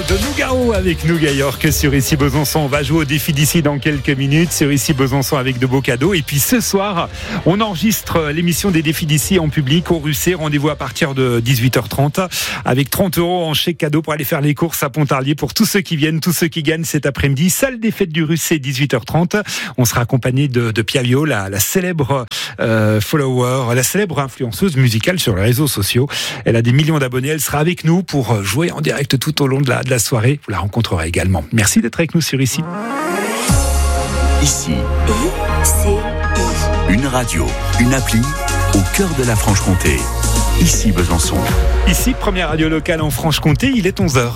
de Nougaro avec nous, Gayork, sur Ici Besançon. On va jouer au défi d'ici dans quelques minutes sur Ici Besançon avec de beaux cadeaux. Et puis ce soir, on enregistre l'émission des défis d'ici en public au Russet. Rendez-vous à partir de 18h30 avec 30 € en chèque cadeau pour aller faire les courses à Pontarlier pour tous ceux qui viennent, tous ceux qui gagnent cet après-midi. Salle des fêtes du Russet, 18h30. On sera accompagné de Piavio, la célèbre follower, la célèbre influenceuse musicale sur les réseaux sociaux. Elle a des millions d'abonnés. Elle sera avec nous pour jouer en direct tout au long de la soirée. Vous la rencontrerez également. Merci d'être avec nous sur Ici. Ici. Une radio, une appli au cœur de la Franche-Comté. Ici Besançon. Ici, première radio locale en Franche-Comté, il est 11h.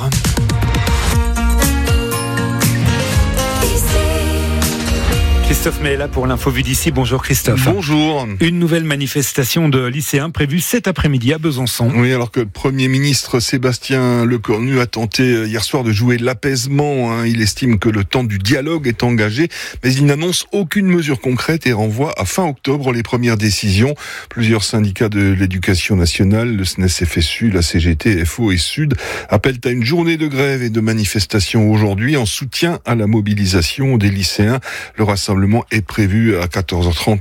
Christophe May est là pour l'info vue d'ici. Bonjour Christophe. Bonjour. Une nouvelle manifestation de lycéens prévue cet après-midi à Besançon. Oui, alors que le Premier ministre Sébastien Lecornu a tenté hier soir de jouer l'apaisement. Il estime que le temps du dialogue est engagé, mais il n'annonce aucune mesure concrète et renvoie à fin octobre les premières décisions. Plusieurs syndicats de l'éducation nationale, le SNES-FSU, la CGT, FO et Sud, appellent à une journée de grève et de manifestation aujourd'hui en soutien à la mobilisation des lycéens. Le rassemblement est prévu à 14h30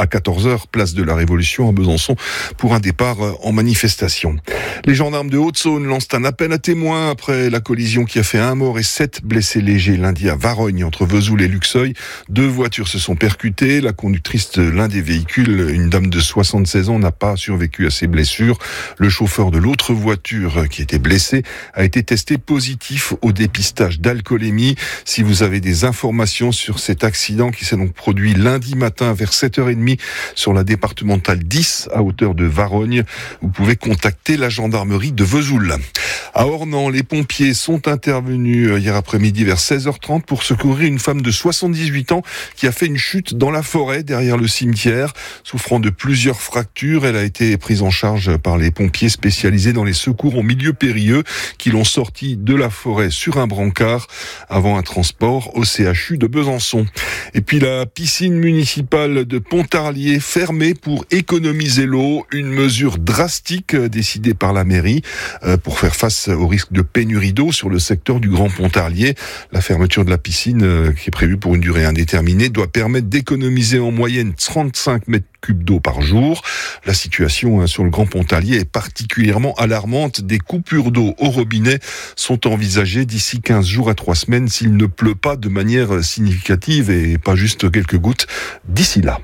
place de la Révolution à Besançon pour un départ en manifestation. Les gendarmes de Haute-Saône lancent un appel à témoins après la collision qui a fait 1 mort et 7 blessés légers lundi à Varogne entre Vesoul et Luxeuil. 2 voitures se sont percutées. La conductrice de l'un des véhicules, une dame de 76 ans, n'a pas survécu à ses blessures. Le chauffeur de l'autre voiture qui était blessé a été testé positif au dépistage d'alcoolémie. Si vous avez des informations sur cet accident qui s'est donc produit lundi matin vers 7h30 sur la départementale 10 à hauteur de Varogne, vous pouvez contacter la gendarmerie de Vesoul. À Ornans, les pompiers sont intervenus hier après-midi vers 16h30 pour secourir une femme de 78 ans qui a fait une chute dans la forêt derrière le cimetière. Souffrant de plusieurs fractures, elle a été prise en charge par les pompiers spécialisés dans les secours en milieu périlleux qui l'ont sortie de la forêt sur un brancard avant un transport au CHU de Besançon. Et puis la piscine municipale de Pontarlier fermée pour économiser l'eau, une mesure drastique décidée par la mairie pour faire face au risque de pénurie d'eau sur le secteur du Grand Pontarlier. La fermeture de la piscine, qui est prévue pour une durée indéterminée, doit permettre d'économiser en moyenne 35 mètres cubes d'eau par jour. La situation sur le Grand Pontarlier est particulièrement alarmante. Des coupures d'eau au robinet sont envisagées d'ici 15 jours à 3 semaines s'il ne pleut pas de manière significative et pas juste quelques gouttes d'ici là.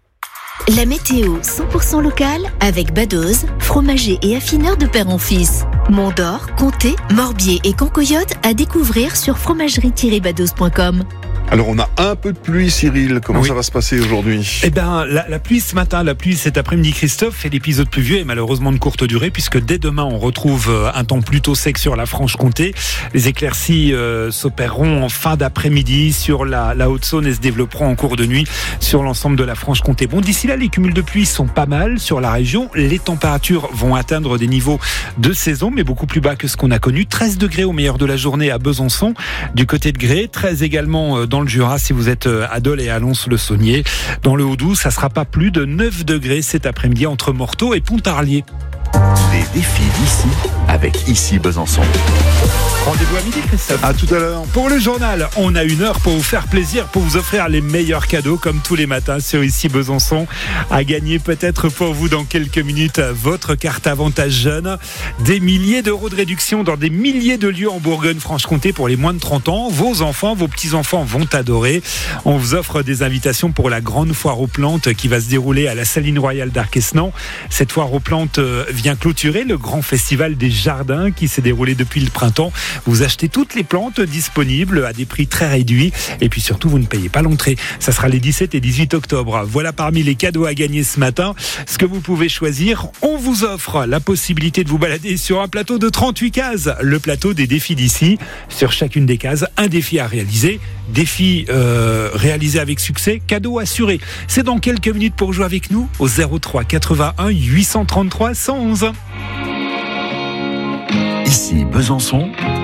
La météo 100% locale avec Badoz, fromager et affineur de père en fils. Mont-d'Or, Comté, Morbier et Cancoyote à découvrir sur fromagerie-badoz.com. Alors on a un peu de pluie, Cyril. Comment ça va se passer aujourd'hui ? Eh bien, la pluie ce matin, la pluie cet après-midi, Christophe, et l'épisode pluvieux est malheureusement de courte durée puisque dès demain on retrouve un temps plutôt sec sur la Franche-Comté. Les éclaircies s'opéreront en fin d'après-midi sur la Haute-Saône et se développeront en cours de nuit sur l'ensemble de la Franche-Comté. Bon, d'ici là, les cumuls de pluie sont pas mal sur la région. Les températures vont atteindre des niveaux de saison, mais beaucoup plus bas que ce qu'on a connu. 13 degrés au meilleur de la journée à Besançon, du côté de Gré, 13 également dans le Jura si vous êtes à Dole et à Lons-le-Saunier. Dans le Haut-Doubs, ça sera pas plus de 9 degrés cet après-midi entre Morteau et Pontarlier. Les défis d'ici avec Ici Besançon. Rendez-vous à midi, Christophe. À tout à l'heure. Pour le journal, on a 1 heure pour vous faire plaisir, pour vous offrir les meilleurs cadeaux, comme tous les matins sur Ici Besançon. À gagner peut-être pour vous dans quelques minutes votre carte avantage jeune. Des milliers d'euros de réduction dans des milliers de lieux en Bourgogne-Franche-Comté pour les moins de 30 ans. Vos enfants, vos petits-enfants vont adorer. On vous offre des invitations pour la grande foire aux plantes qui va se dérouler à la Saline Royale d'Arquesnan. Cette foire aux plantes vient clôturer le grand festival des jardins qui s'est déroulé depuis le printemps. Vous achetez toutes les plantes disponibles à des prix très réduits et puis surtout vous ne payez pas l'entrée. Ça sera les 17 et 18 octobre. Voilà parmi les cadeaux à gagner ce matin. Ce que vous pouvez choisir, on vous offre la possibilité de vous balader sur un plateau de 38 cases, le plateau des défis d'ici. Sur chacune des cases, un défi à réaliser. Défi réalisé avec succès, cadeau assuré. C'est dans quelques minutes pour jouer avec nous au 03 81 833 111. Ici Besançon.